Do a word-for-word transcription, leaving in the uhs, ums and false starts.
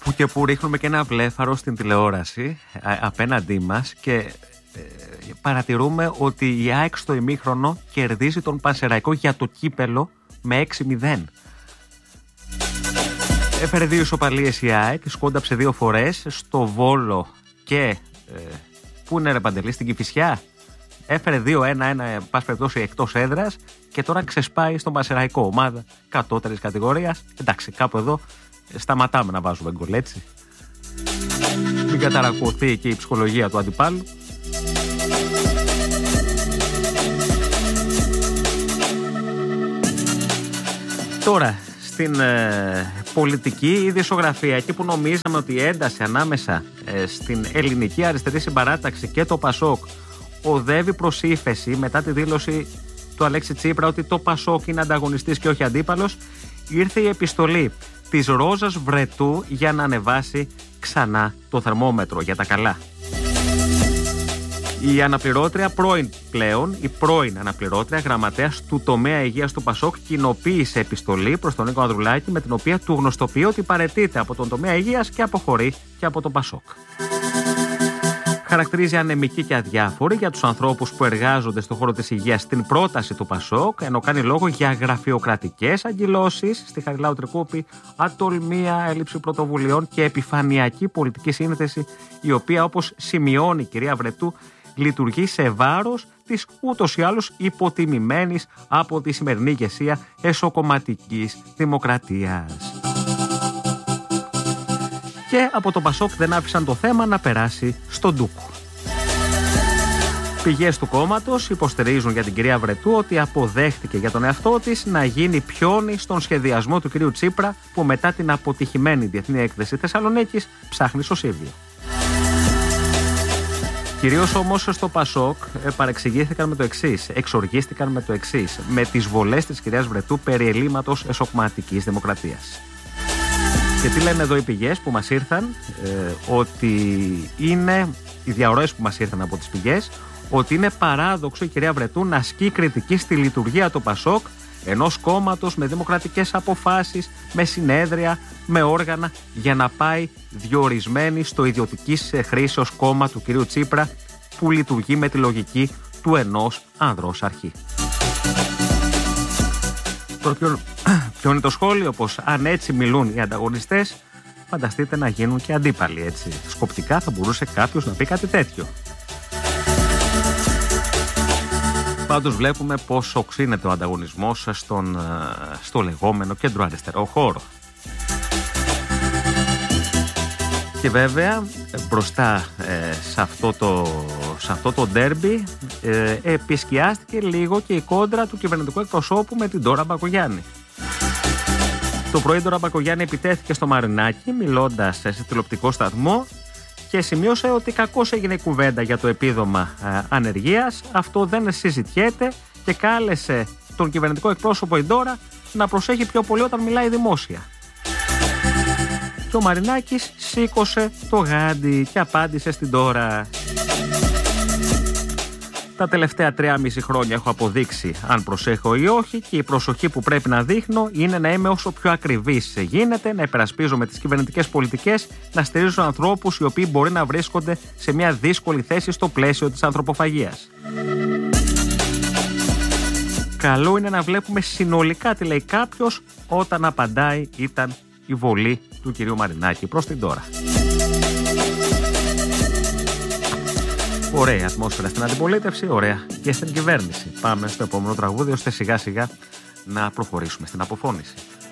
που και που ρίχνουμε και ένα βλέφαρο στην τηλεόραση α, απέναντί μας και ε, παρατηρούμε ότι η ΑΕΚ στο ημίχρονο κερδίζει τον Πανσεραϊκό για το κύπελο με έξι μηδέν. Έφερε δύο ισοπαλίες η ΑΕΚ, σκόνταψε δύο φορές στο Βόλο και ε, πού είναι ρε Παντελή, στην Κηφισιά. Έφερε δύο ένα ένα πάση περιπτώσει εκτός έδρας και τώρα ξεσπάει στον Πανσεραϊκό, ομάδα κατώτερης κατηγορίας. Εντάξει, κάπου εδώ σταματάμε να βάζουμε γκολ, έτσι. Μην καταρακωθεί και η ψυχολογία του αντιπάλου. Τώρα, στην ε, πολιτική ειδησιογραφία, εκεί που νομίζαμε ότι η ένταση ανάμεσα ε, στην ελληνική αριστερή συμπαράταξη και το Πασόκ οδεύει προς ύφεση μετά τη δήλωση του Αλέξη Τσίπρα ότι το Πασόκ είναι ανταγωνιστής και όχι αντίπαλος, ήρθε η επιστολή της Ρόζας Βρετού για να ανεβάσει ξανά το θερμόμετρο για τα καλά. Η αναπληρώτρια πρώην πλέον, η πρώην αναπληρώτρια γραμματέας του τομέα υγείας του Πασόκ κοινοποίησε επιστολή προς τον Νίκο Ανδρουλάκη με την οποία του γνωστοποιεί ότι παραιτείται από τον τομέα υγείας και αποχωρεί και από τον Πασόκ. Χαρακτηρίζει ανεμική και αδιάφορη για τους ανθρώπους που εργάζονται στον χώρο της υγείας στην πρόταση του Πασόκ, ενώ κάνει λόγο για γραφειοκρατικές αγκυλώσεις στη Χαριλάου Τρικούπη, ατολμία, έλλειψη πρωτοβουλειών και επιφανειακή πολιτική σύνθεση, η οποία, όπως σημειώνει η κυρία Βρετού, λειτουργεί σε βάρος της ούτως ή άλλως υποτιμημένης από τη σημερινή ηγεσία εσωκομματικής δημοκρατίας. Και από το Πασόκ δεν άφησαν το θέμα να περάσει στον Ντούκο. Πηγές του κόμματος υποστηρίζουν για την κυρία Βρετού ότι αποδέχτηκε για τον εαυτό της να γίνει πιόνι στον σχεδιασμό του κυρίου Τσίπρα, που μετά την αποτυχημένη Διεθνή Έκθεση Θεσσαλονίκης ψάχνει σωσίβιο. Κυρίως όμως στο Πασόκ παρεξηγήθηκαν με το εξής, εξοργίστηκαν με το εξής, με τις βολές της κυρίας Βρετού περί ελλείμματος εσωκομματικής δημοκρατίας. Και τι λένε εδώ οι πηγές που μας ήρθαν, ε, ότι είναι, οι διαρροές που μας ήρθαν από τις πηγές, ότι είναι παράδοξο η κυρία Βρετού να ασκεί κριτική στη λειτουργία του Πασόκ, ενός κόμματος με δημοκρατικές αποφάσεις, με συνέδρια, με όργανα, για να πάει διορισμένη στο ιδιωτικής χρήσεως κόμμα του κυρίου Τσίπρα, που λειτουργεί με τη λογική του ενός ανδρός αρχή. Τώρα ποιο, ποιο είναι το σχόλιο, πως αν έτσι μιλούν οι ανταγωνιστές, φανταστείτε να γίνουν και αντίπαλοι, έτσι. Σκοπτικά θα μπορούσε κάποιος να πει κάτι τέτοιο. Πάντως βλέπουμε πως οξύνεται ο ανταγωνισμός στον, στο λεγόμενο κέντρο αριστερό χώρο. Και βέβαια μπροστά ε, σε αυτό το, σε αυτό το ντέρμπι ε, επισκιάστηκε λίγο και η κόντρα του κυβερνητικού εκπροσώπου με την Ντόρα Μπακογιάννη. Το πρωί η Ντόρα Μπακογιάννη επιτέθηκε στο Μαρινάκι μιλώντας σε τηλεοπτικό σταθμό και σημείωσε ότι κακώς έγινε η κουβέντα για το επίδομα ε, ανεργίας. Αυτό δεν συζητιέται και κάλεσε τον κυβερνητικό εκπρόσωπο η Ντόρα να προσέχει πιο πολύ όταν μιλάει δημόσια. Και ο Μαρινάκης σήκωσε το γάντι και απάντησε στην Ντόρα. Τα τελευταία τρία μισή χρόνια έχω αποδείξει αν προσέχω ή όχι, και η προσοχή που πρέπει να δείχνω είναι να είμαι όσο πιο ακριβής γίνεται, να υπερασπίζομαι τις κυβερνητικές πολιτικές, να στηρίζω ανθρώπους οι οποίοι μπορεί να βρίσκονται σε μια δύσκολη θέση στο πλαίσιο της ανθρωποφαγίας. Καλό είναι να βλέπουμε συνολικά τι λέει κάποιος όταν απαντάει, ήταν η βολή του κυρίου Μαρινάκη προς την Ντόρα. Ωραία ατμόσφαιρα στην αντιπολίτευση, ωραία και στην κυβέρνηση. Πάμε στο επόμενο τραγούδι ώστε σιγά σιγά να προχωρήσουμε στην αποφώνηση.